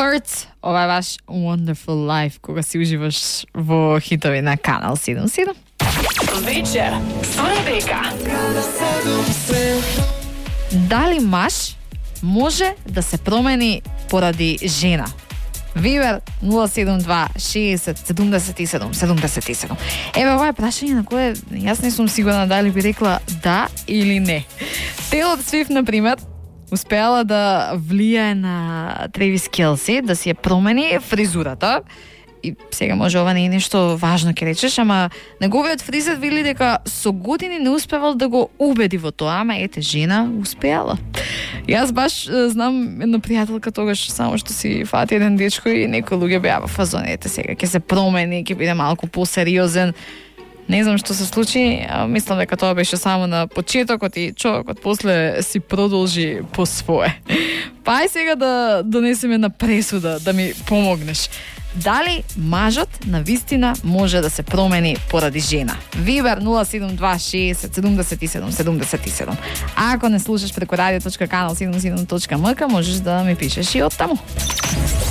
Hurt, ова е ваш Wonderful Life, кога си уживаш во хитови на Канал 77. Вечер со Ребека. Дали маж може да се промени поради жена? Вибер 072 60 77 77. Еве, ова е прашање на кое јас не сум сигурна дали би рекла да или не. Тейлор Свифт, например, успеала да влијае на Тревис Келси, да си ја промени фризурата. И сега може ова не е нешто важно, ќе речеш, ама неговиот фризер вели дека со години не успевал да го убеди во тоа, ама ете, жена успеала. Јас баш знам една пријателка тогаш само што си фати еден дечко и некои луѓе беа во фазон, ете сега ќе се промени, ќе биде малку посериозен. Не знам што се случи, мислам дека тоа беше само на почетокот и човекот после си продолжи по свое. Па ај сега да донесеме на пресуда, да ми помогнеш. Дали мажот на вистина може да се промени поради жена? Вибер 072 60 77 77. А ако не слушаш преку radio.kanal77.mk, можеш да ми пишеш и од таму.